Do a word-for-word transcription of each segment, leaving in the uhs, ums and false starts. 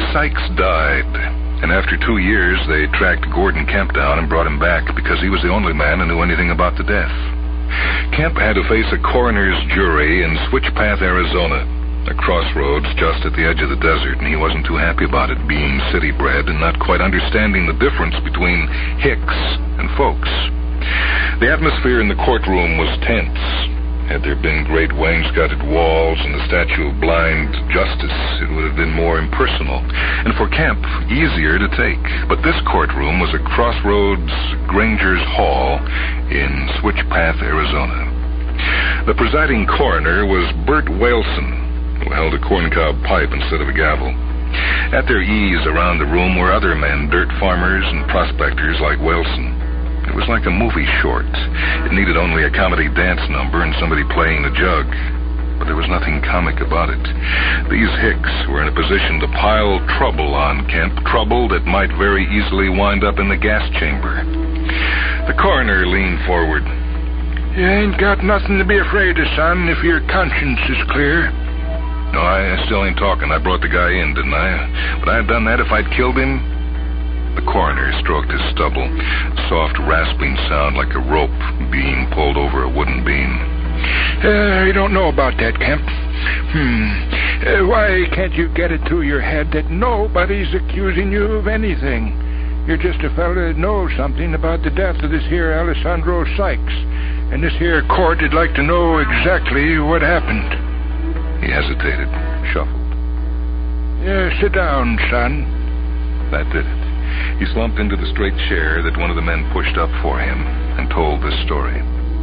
Sykes died, and after two years, they tracked Gordon Kemp down and brought him back because he was the only man who knew anything about the death. Kemp had to face a coroner's jury in Switchpath, Arizona, a crossroads just at the edge of the desert, and he wasn't too happy about it, being city-bred and not quite understanding the difference between hicks and folks. The atmosphere in the courtroom was tense. Had there been great wainscoted walls and the statue of blind justice, it would have been more impersonal, and for Kemp, easier to take. But this courtroom was a Crossroads Granger's Hall in Switchpath, Arizona. The presiding coroner was Bert Whalson, who held a corncob pipe instead of a gavel. At their ease around the room were other men, dirt farmers and prospectors like Whalson. It was like a movie short. It needed only a comedy dance number and somebody playing the jug. But there was nothing comic about it. These hicks were in a position to pile trouble on Kemp, trouble that might very easily wind up in the gas chamber. The coroner leaned forward. You ain't got nothing to be afraid of, son, if your conscience is clear. No, I still ain't talking. I brought the guy in, didn't I? Would I have done that if I'd killed him? The coroner stroked his stubble, a soft rasping sound like a rope being pulled over a wooden beam. Uh, I don't know about that, Kemp. Hmm. Uh, why can't you get it through your head that nobody's accusing you of anything? You're just a fella that knows something about the death of this here Alessandro Sykes, and this here court would like to know exactly what happened. He hesitated, shuffled. Yeah, sit down, son. That did it. He slumped into the straight chair that one of the men pushed up for him and told this story.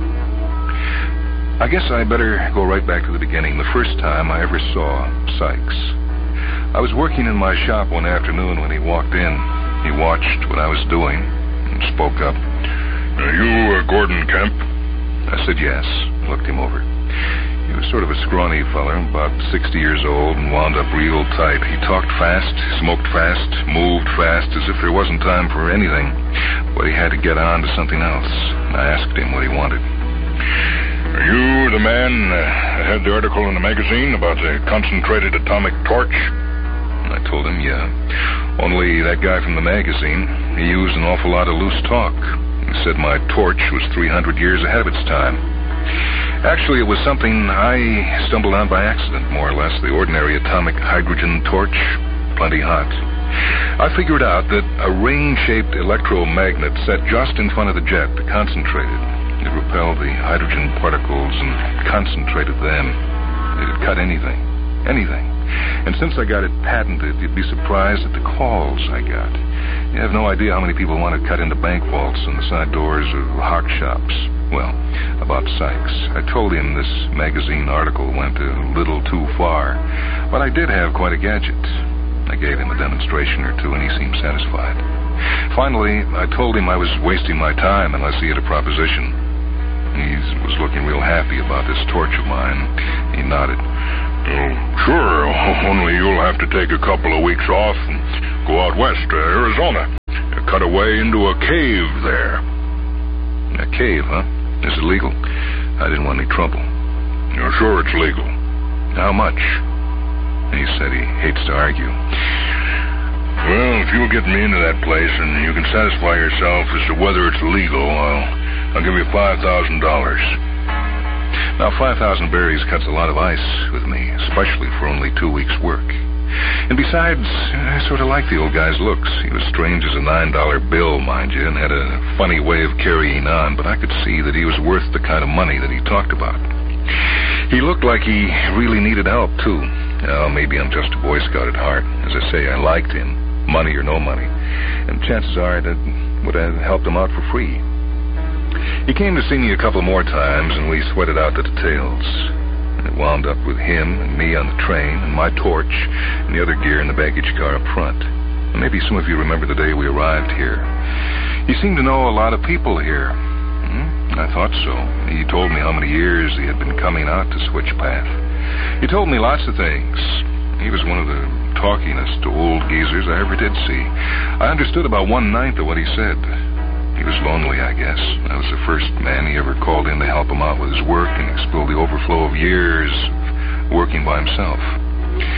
I guess I better go right back to the beginning, the first time I ever saw Sykes. I was working in my shop one afternoon when he walked in. He watched what I was doing and spoke up. Are you uh, Gordon Kemp? I said yes, looked him over. He was sort of a scrawny feller, about sixty years old, and wound up real tight. He talked fast, smoked fast, moved fast, as if there wasn't time for anything. But he had to get on to something else, and I asked him what he wanted. Are you the man uh, that had the article in the magazine about the concentrated atomic torch? And I told him, yeah. Only that guy from the magazine, he used an awful lot of loose talk. He said my torch was three hundred years ahead of its time. Actually, it was something I stumbled on by accident, more or less. The ordinary atomic hydrogen torch, plenty hot. I figured out that a ring-shaped electromagnet set just in front of the jet concentrated. It repelled the hydrogen particles and concentrated them. It'd cut anything. Anything. And since I got it patented, you'd be surprised at the calls I got. You have no idea how many people want to cut into bank vaults and the side doors of hock shops. Well, about Sykes, I told him this magazine article went a little too far, but I did have quite a gadget. I gave him a demonstration or two, and he seemed satisfied. Finally, I told him I was wasting my time unless he had a proposition. He was looking real happy about this torch of mine. He nodded. Oh, sure, only you'll have to take a couple of weeks off and go out west to Arizona. Cut away into a cave there. A cave, huh? Is it legal? I didn't want any trouble. You're sure it's legal? How much? He said he hates to argue. Well, if you'll get me into that place and you can satisfy yourself as to whether it's legal, I'll, I'll give you five thousand dollars. Now, five thousand berries cuts a lot of ice with me, especially for only two weeks' work. And besides, I sort of liked the old guy's looks. He was strange as a nine dollar bill, mind you, and had a funny way of carrying on, but I could see that he was worth the kind of money that he talked about. He looked like he really needed help, too. Well, maybe I'm just a Boy Scout at heart. As I say, I liked him, money or no money. And chances are that would have helped him out for free. He came to see me a couple more times, and we sweated out the details. It wound up with him and me on the train, and my torch, and the other gear in the baggage car up front. And maybe some of you remember the day we arrived here. He seemed to know a lot of people here. Hmm? I thought so. He told me how many years he had been coming out to Switchpath. He told me lots of things. He was one of the talkingest old geezers I ever did see. I understood about one-ninth of what he said. He was lonely, I guess. I was the first man he ever called in to help him out with his work and explore the overflow of years of working by himself.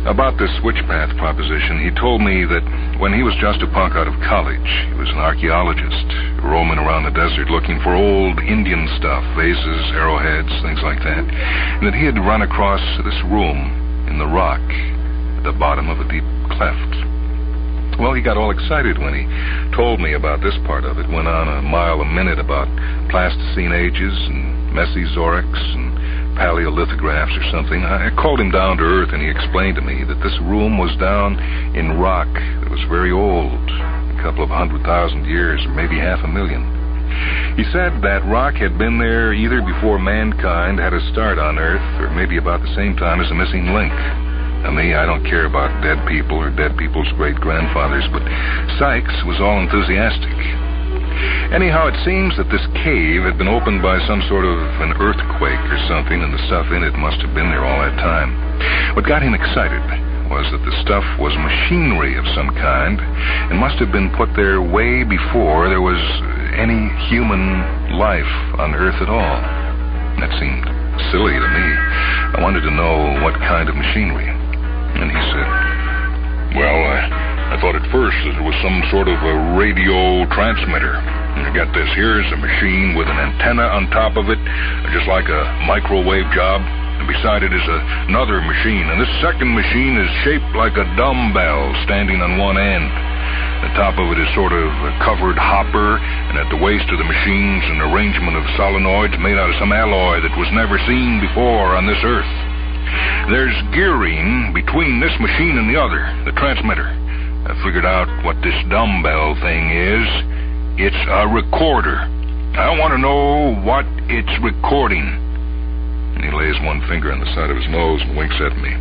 About this switchpath proposition, he told me that when he was just a punk out of college, he was an archaeologist, roaming around the desert looking for old Indian stuff, vases, arrowheads, things like that, and that he had run across this room in the rock at the bottom of a deep cleft. Well, he got all excited when he told me about this part of it, went on a mile a minute about Pleistocene ages and Mesozoics and paleolithographs or something. I called him down to earth, and he explained to me that this room was down in rock that was very old, a couple of hundred thousand years, or maybe half a million. He said that rock had been there either before mankind had a start on Earth, or maybe about the same time as the missing link. Now, me, I don't care about dead people or dead people's great-grandfathers, but Sykes was all enthusiastic. Anyhow, it seems that this cave had been opened by some sort of an earthquake or something, and the stuff in it must have been there all that time. What got him excited was that the stuff was machinery of some kind and must have been put there way before there was any human life on Earth at all. That seemed silly to me. I wanted to know what kind of machinery. And he said, Well, I, I thought at first that it was some sort of a radio transmitter. And I got this. Here's a machine with an antenna on top of it, just like a microwave job. And beside it is a, another machine. And this second machine is shaped like a dumbbell standing on one end. The top of it is sort of a covered hopper, and at the waist of the machine's an arrangement of solenoids made out of some alloy that was never seen before on this Earth. There's gearing between this machine and the other, the transmitter. I figured out what this dumbbell thing is. It's a recorder. I want to know what it's recording. And he lays one finger on the side of his nose and winks at me.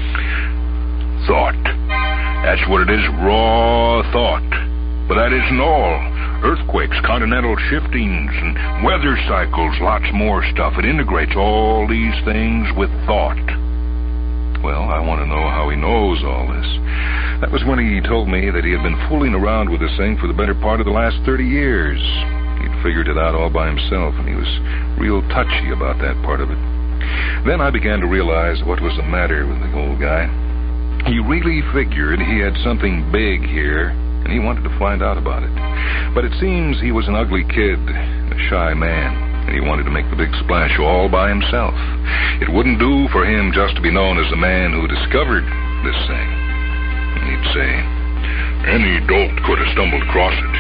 Thought. That's what it is, raw thought. But that isn't all. Earthquakes, continental shiftings, and weather cycles, lots more stuff. It integrates all these things with thought. Well, I want to know how he knows all this. That was when he told me that he had been fooling around with this thing for the better part of the last thirty years. He'd figured it out all by himself, and he was real touchy about that part of it. Then I began to realize what was the matter with the old guy. He really figured he had something big here, and he wanted to find out about it. But it seems he was an ugly kid, a shy man, and he wanted to make the big splash all by himself. It wouldn't do for him just to be known as the man who discovered this thing. And he'd say, Any dolt could have stumbled across it.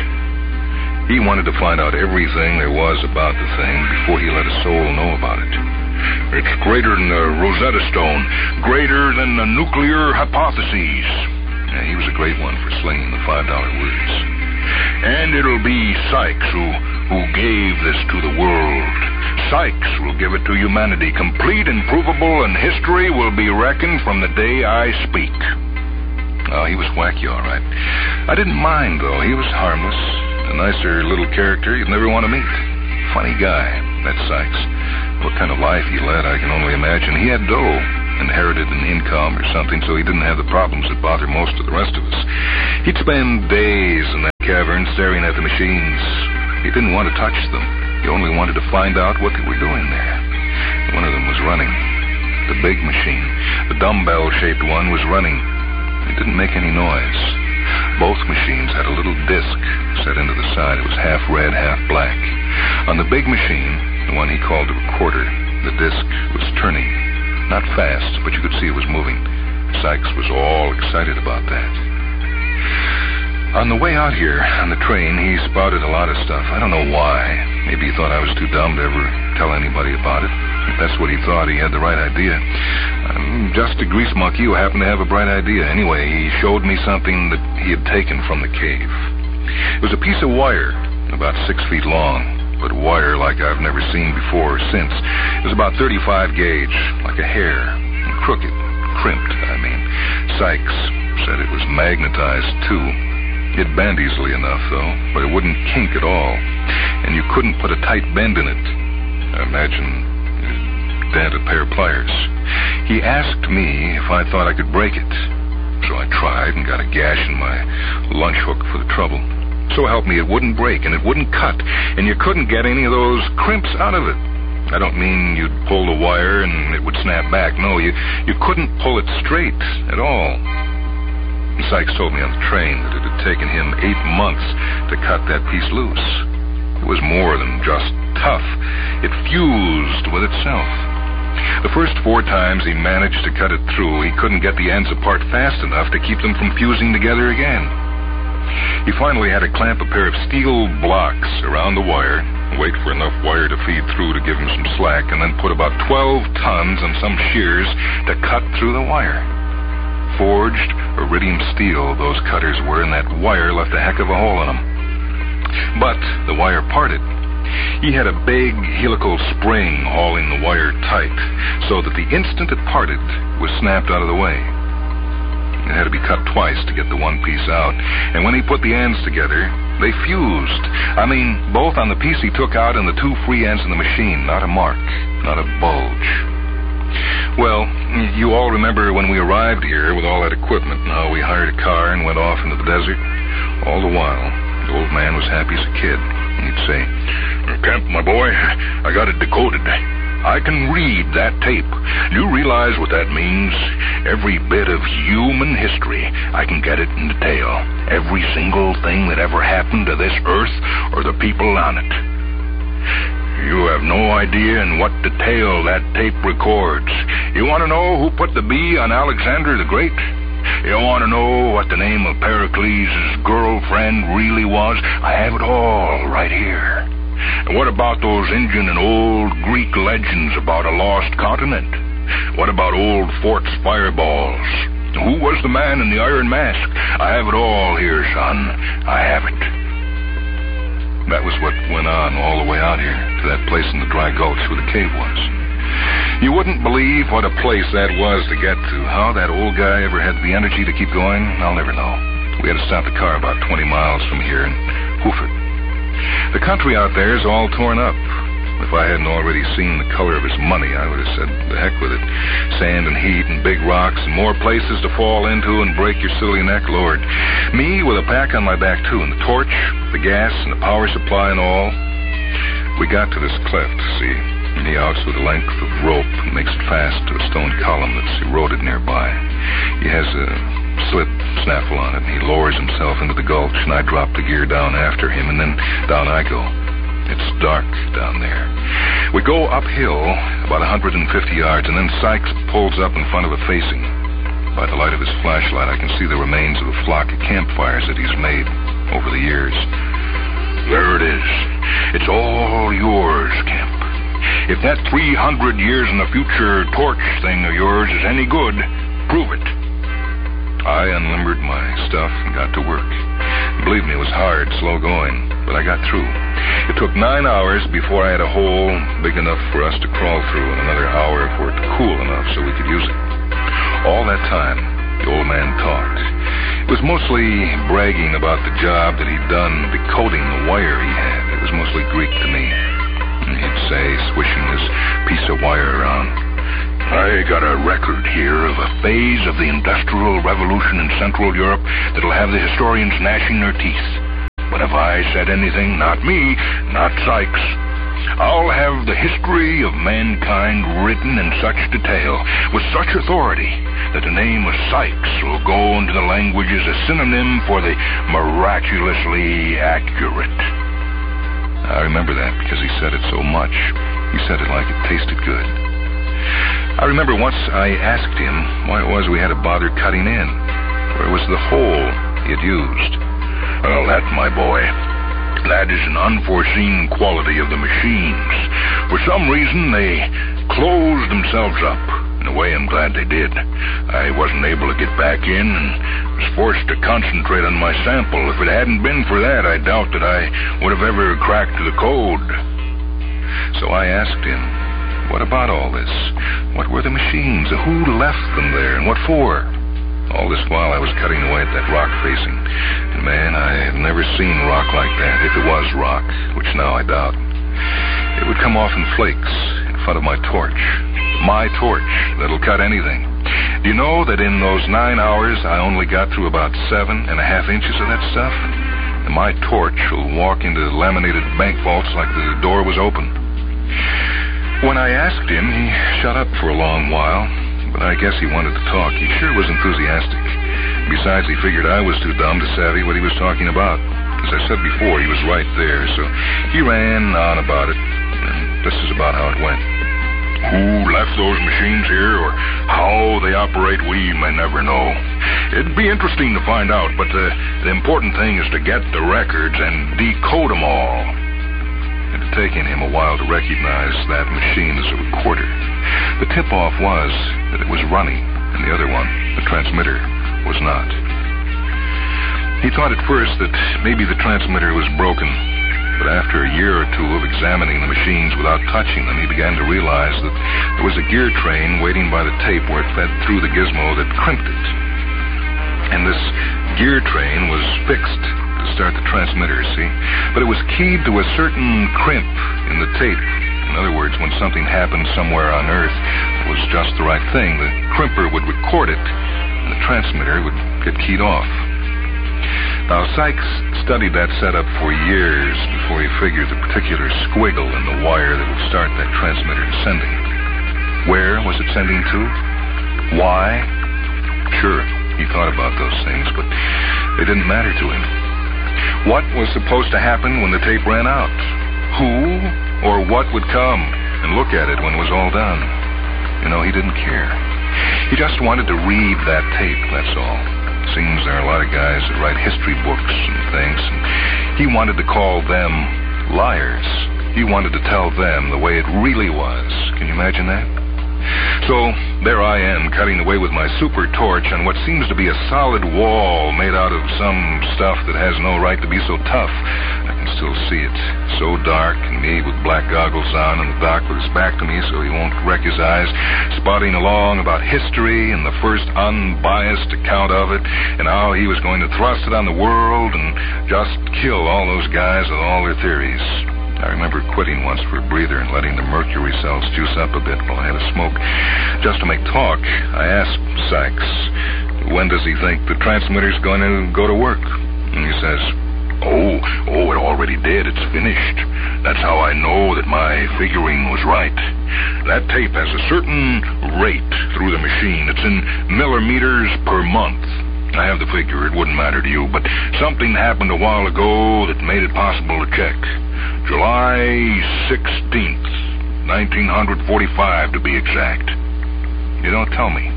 He wanted to find out everything there was about the thing before he let a soul know about it. It's greater than the Rosetta Stone, greater than the nuclear hypotheses. Yeah, he was a great one for slinging the five dollar words. And it'll be Sykes who, who gave this to the world. Sykes will give it to humanity, complete and provable, and history will be reckoned from the day I speak. Oh, he was wacky, all right. I didn't mind, though. He was harmless. A nicer little character you'd never want to meet. Funny guy, that Sykes. What kind of life he led, I can only imagine. He had dough, inherited an income or something, so he didn't have the problems that bother most of the rest of us. He'd spend days in that cavern staring at the machines. He didn't want to touch them. He only wanted to find out what they were doing there. One of them was running. The big machine, the dumbbell-shaped one, was running. It didn't make any noise. Both machines had a little disc set into the side. It was half red, half black. On the big machine, the one he called the recorder, the disc was turning. Not fast, but you could see it was moving. Sykes was all excited about that. On the way out here, on the train, he spouted a lot of stuff. I don't know why. Maybe he thought I was too dumb to ever tell anybody about it. If that's what he thought, he had the right idea. I'm just a grease monkey who happened to have a bright idea. Anyway, he showed me something that he had taken from the cave. It was a piece of wire, about six feet long, but wire like I've never seen before or since. It was about thirty-five gauge, like a hair, and crooked, crimped, I mean. Sykes said it was magnetized, too. It bent easily enough, though, but it wouldn't kink at all, and you couldn't put a tight bend in it. I imagine it'd dent a pair of pliers. He asked me if I thought I could break it, so I tried and got a gash in my lunch hook for the trouble. So help me, it wouldn't break, and it wouldn't cut, and you couldn't get any of those crimps out of it. I don't mean you'd pull the wire and it would snap back. No, you, you couldn't pull it straight at all. Sykes told me on the train that it had taken him eight months to cut that piece loose. It was more than just tough. It fused with itself. The first four times he managed to cut it through, he couldn't get the ends apart fast enough to keep them from fusing together again. He finally had to clamp a pair of steel blocks around the wire, wait for enough wire to feed through to give him some slack, and then put about twelve tons on some shears to cut through the wire. Forged iridium steel those cutters were, and that wire left a heck of a hole in them. But the wire parted. He had a big helical spring hauling the wire tight, so that the instant it parted, it was snapped out of the way. It had to be cut twice to get the one piece out, and when he put the ends together, they fused. I mean, both on the piece he took out and the two free ends in the machine. Not a mark, not a bulge. Well, you all remember when we arrived here with all that equipment and how we hired a car and went off into the desert? All the while, the old man was happy as a kid. He'd say, "Kemp, my boy, I got it decoded. I can read that tape. Do you realize what that means? Every bit of human history, I can get it in detail. Every single thing that ever happened to this earth or the people on it. You have no idea in what detail that tape records. You want to know who put the B on Alexander the Great? You want to know what the name of Pericles' girlfriend really was? I have it all right here. And what about those ancient and old Greek legends about a lost continent? What about old forts' fireballs? Who was the man in the iron mask? I have it all here, son. I have it." That was what went on all the way out here, to that place in the dry gulch where the cave was. You wouldn't believe what a place that was to get to. How that old guy ever had the energy to keep going, I'll never know. We had to stop the car about twenty miles from here and hoof it. The country out there is all torn up. If I hadn't already seen the color of his money, I would have said, the heck with it. Sand and heat and big rocks and more places to fall into and break your silly neck, Lord. Me with a pack on my back, too, and the torch, the gas, and the power supply and all. We got to this cleft, see, and he outs with a length of rope and makes it fast to a stone column that's eroded nearby. He has a slip snaffle on it, and he lowers himself into the gulch, and I drop the gear down after him, and then down I go. It's dark down there. We go uphill about one hundred fifty yards, and then Sykes pulls up in front of a facing. By the light of his flashlight, I can see the remains of a flock of campfires that he's made over the years. There it is. It's all yours, Kemp. If that three hundred years in the future torch thing of yours is any good, prove it. I unlimbered my stuff and got to work. Believe me, it was hard, slow going, but I got through. It took nine hours before I had a hole big enough for us to crawl through, and another hour for it to cool enough so we could use it. All that time, the old man talked. It was mostly bragging about the job that he'd done decoding the wire he had. It was mostly Greek to me. And he'd say, swishing his piece of wire around, "I got a record here of a phase of the Industrial Revolution in Central Europe that'll have the historians gnashing their teeth. But if I said anything, not me, not Sykes, I'll have the history of mankind written in such detail, with such authority, that the name of Sykes will go into the language as a synonym for the miraculously accurate." I remember that because he said it so much. He said it like it tasted good. I remember once I asked him why it was we had to bother cutting in. Where was the hole he had used? "Well, that, my boy, that is an unforeseen quality of the machines. For some reason, they closed themselves up. In a way, I'm glad they did. I wasn't able to get back in and was forced to concentrate on my sample. If it hadn't been for that, I doubt that I would have ever cracked the code." So I asked him, what about all this? What were the machines? Who left them there, and what for? All this while I was cutting away at that rock facing. And man, I had never seen rock like that, if it was rock, which now I doubt. It would come off in flakes in front of my torch. My torch that'll cut anything. Do you know that in those nine hours I only got through about seven and a half inches of that stuff? And my torch will walk into laminated bank vaults like the door was open. When I asked him, he shut up for a long while, but I guess he wanted to talk. He sure was enthusiastic. Besides, he figured I was too dumb to savvy what he was talking about. As I said before, he was right there, so he ran on about it, and this is about how it went. Who left those machines here, or how they operate, we may never know. It'd be interesting to find out, but the, the important thing is to get the records and decode them all. It had taken him a while to recognize that machine as a recorder. The tip-off was that it was running, and the other one, the transmitter, was not. He thought at first that maybe the transmitter was broken, but after a year or two of examining the machines without touching them, he began to realize that there was a gear train waiting by the tape where it fed through the gizmo that crimped it. And this gear train was fixed to start the transmitter, see? But it was keyed to a certain crimp in the tape. In other words, when something happened somewhere on Earth that was just the right thing, the crimper would record it, and the transmitter would get keyed off. Now, Sykes studied that setup for years before he figured the particular squiggle in the wire that would start that transmitter sending. Where was it sending to? Why? Sure, he thought about those things, but they didn't matter to him. What was supposed to happen when the tape ran out? Who or what would come and look at it when it was all done? You know, he didn't care. He just wanted to read that tape, that's all. Seems there are a lot of guys that write history books and things, and he wanted to call them liars. He wanted to tell them the way it really was. Can you imagine that? So, there I am, cutting away with my super torch on what seems to be a solid wall made out of some stuff that has no right to be so tough. I can still see it. So dark, and me with black goggles on, and the doc with his back to me so he won't wreck his eyes, spotting along about history and the first unbiased account of it, and how he was going to thrust it on the world and just kill all those guys with all their theories. I remember quitting once for a breather and letting the mercury cells juice up a bit while I had a smoke. Just to make talk, I asked Sykes, when does he think the transmitter's going to go to work? And he says, oh, oh, it already did. It's finished. That's how I know that my figuring was right. That tape has a certain rate through the machine. It's in millimeters per month. I have the figure. It wouldn't matter to you, but something happened a while ago that made it possible to check. July sixteenth, nineteen forty-five to be exact. You don't tell me.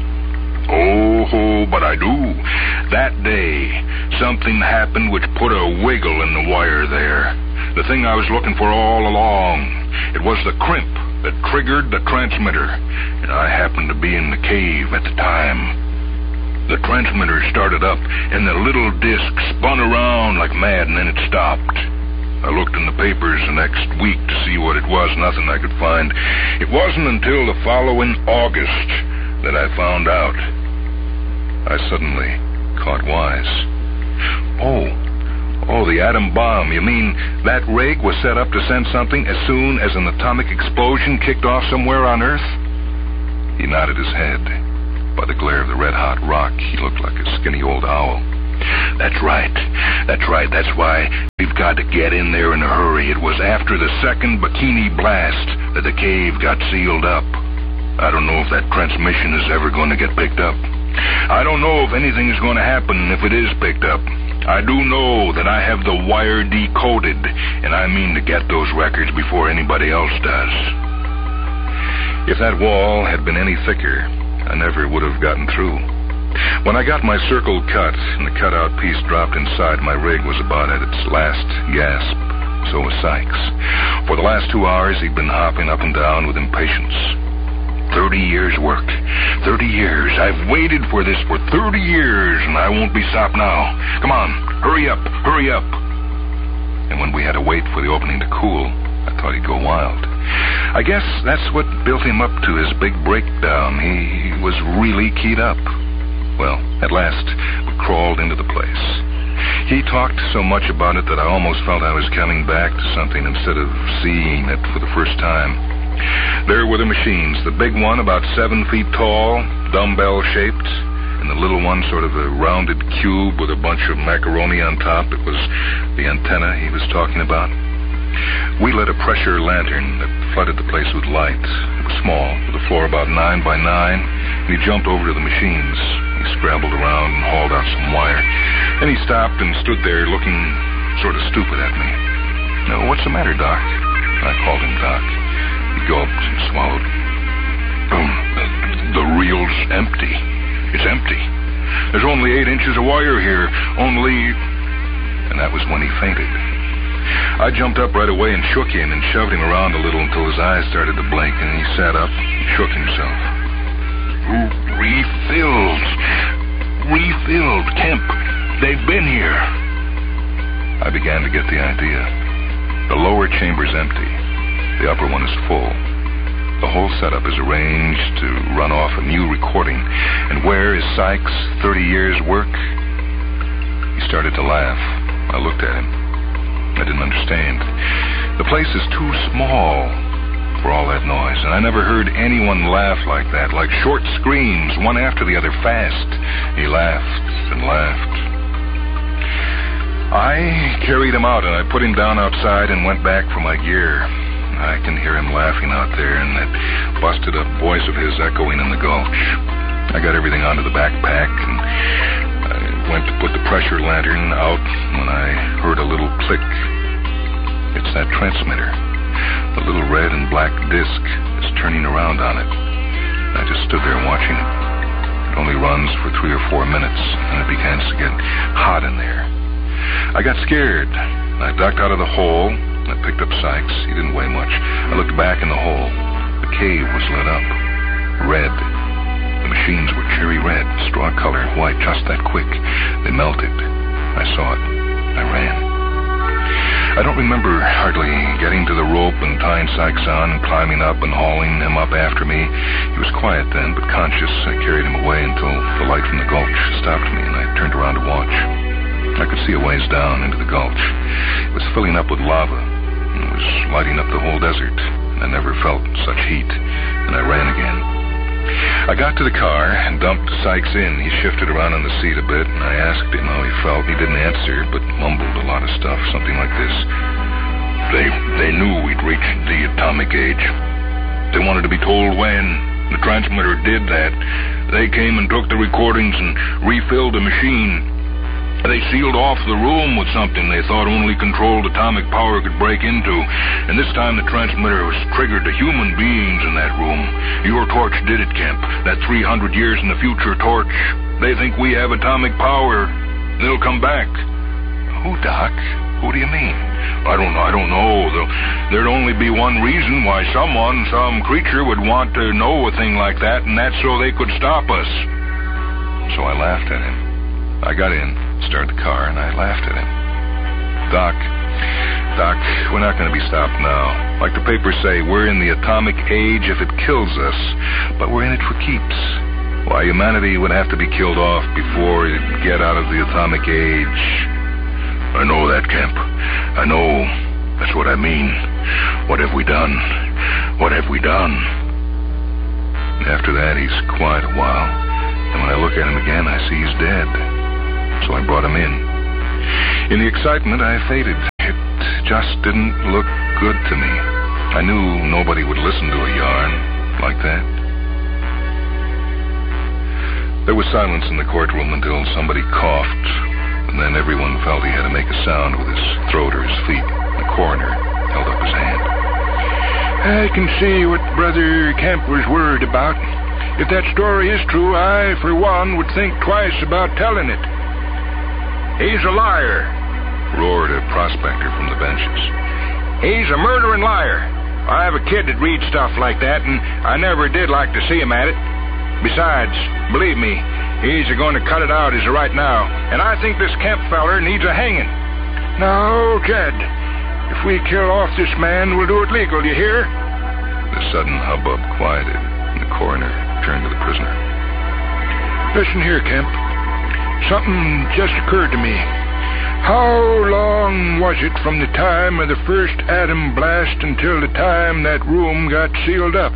Oh, but I do. That day, something happened which put a wiggle in the wire there. The thing I was looking for all along. It was the crimp that triggered the transmitter, and I happened to be in the cave at the time. The transmitter started up, and the little disc spun around like mad, and then it stopped. I looked in the papers the next week to see what it was. Nothing I could find. It wasn't until the following August that I found out. I suddenly caught wise. Oh, oh, the atom bomb. You mean that rig was set up to send something as soon as an atomic explosion kicked off somewhere on Earth? He nodded his head. By the glare of the red-hot rock, he looked like a skinny old owl. That's right. That's right. That's why we've got to get in there in a hurry. It was after the second Bikini blast that the cave got sealed up. I don't know if that transmission is ever going to get picked up. I don't know if anything is going to happen if it is picked up. I do know that I have the wire decoded, and I mean to get those records before anybody else does. If that wall had been any thicker, I never would have gotten through. When I got my circle cut and the cutout piece dropped inside, my rig was about at its last gasp. So was Sykes. For the last two hours, he'd been hopping up and down with impatience. Thirty years' work. Thirty years. I've waited for this for thirty years, and I won't be stopped now. Come on, hurry up, hurry up. And when we had to wait for the opening to cool, I thought he'd go wild. I guess that's what built him up to his big breakdown. He was really keyed up. Well, at last, we crawled into the place. He talked so much about it that I almost felt I was coming back to something instead of seeing it for the first time. There were the machines, the big one about seven feet tall, dumbbell-shaped, and the little one sort of a rounded cube with a bunch of macaroni on top. It was the antenna he was talking about. We lit a pressure lantern that flooded the place with light. It was small, with a floor about nine by nine, and he jumped over to the machines. He scrambled around and hauled out some wire. Then he stopped and stood there looking sort of stupid at me. "No, what's the matter, Doc?" I called him Doc. He gulped and swallowed. Um, the, the reel's empty. It's empty. There's only eight inches of wire here. Only... And that was when he fainted. I jumped up right away and shook him and shoved him around a little until his eyes started to blink, and he sat up and shook himself. Refilled. Refilled. Kemp, they've been here. I began to get the idea. The lower chamber's empty. The upper one is full. The whole setup is arranged to run off a new recording. And where is Sykes' thirty years' work? He started to laugh. I looked at him. I didn't understand. The place is too small for all that noise, and I never heard anyone laugh like that, like short screams, one after the other, fast. He laughed and laughed. I carried him out, and I put him down outside and went back for my gear. I can hear him laughing out there, and that busted-up voice of his echoing in the gulch. I got everything onto the backpack, and I went to put the pressure lantern out when I heard a little click. It's that transmitter. The little red and black disc is turning around on it. I just stood there watching it. It only runs for three or four minutes, and it begins to get hot in there. I got scared. I ducked out of the hole. I picked up Sykes. He didn't weigh much. I looked back in the hole. The cave was lit up. Red. The machines were cherry red, straw color, white, just that quick. They melted. I saw it. I ran. I don't remember hardly getting to the rope and tying Sykes on and climbing up and hauling him up after me. He was quiet then, but conscious. I carried him away until the light from the gulch stopped me, and I turned around to watch. I could see a ways down into the gulch. It was filling up with lava. It was lighting up the whole desert. I never felt such heat, and I ran again. I got to the car and dumped Sykes in. He shifted around on the seat a bit, and I asked him how he felt. He didn't answer, but mumbled a lot of stuff, something like this. They they knew we'd reached the atomic age. They wanted to be told when. The transmitter did that. They came and took the recordings and refilled the machine. They sealed off the room with something they thought only controlled atomic power could break into. And this time the transmitter was triggered to human beings in that room. Your torch did it, Kemp. That three hundred years in the future torch. They think we have atomic power. They'll come back. Who, Doc? Who do you mean? I don't know. I don't know. There'd only be one reason why someone, some creature would want to know a thing like that, and that's so they could stop us. So I laughed at him. I got in, started the car, and I laughed at him. Doc, Doc, we're not going to be stopped now. Like the papers say, we're in the atomic age if it kills us, but we're in it for keeps. Why, humanity would have to be killed off before it'd get out of the atomic age. I know that, Kemp. I know. That's what I mean. What have we done? What have we done? After that, he's quiet a while, and when I look at him again, I see he's dead. So I brought him in. In the excitement, I faded. It just didn't look good to me. I knew nobody would listen to a yarn like that. There was silence in the courtroom until somebody coughed, and then everyone felt he had to make a sound with his throat or his feet. The coroner held up his hand. I can see what Brother Kemp was worried about. If that story is true, I, for one, would think twice about telling it. He's a liar, roared a prospector from the benches. He's a murdering liar. I have a kid that reads stuff like that, and I never did like to see him at it. Besides, believe me, he's going to cut it out as of right now, and I think this Kemp feller needs a hanging. Now, Jed, if we kill off this man, we'll do it legal, you hear? The sudden hubbub quieted, and the coroner turned to the prisoner. Listen here, Kemp. Something just occurred to me. How long was it from the time of the first atom blast until the time that room got sealed up?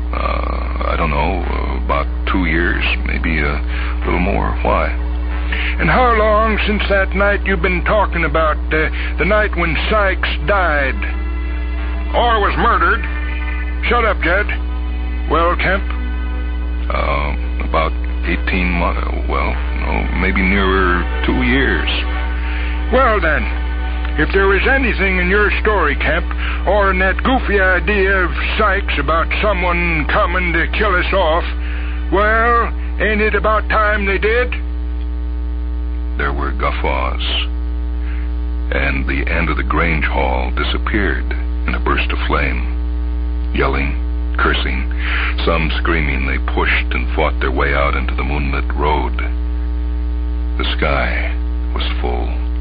Uh, I don't know, uh, about two years, maybe a little more. Why? And how long since that night you've been talking about, uh, the night when Sykes died? Or was murdered. Shut up, Jed. Well, Kemp? Uh, about eighteen months, well, no, maybe nearer two years. Well, then, if there was anything in your story, Kemp, or in that goofy idea of Sykes about someone coming to kill us off, well, ain't it about time they did? There were guffaws, and the end of the Grange Hall disappeared in a burst of flame. Yelling, cursing, some screaming, they pushed and fought their way out into the moonlit road. The sky was full.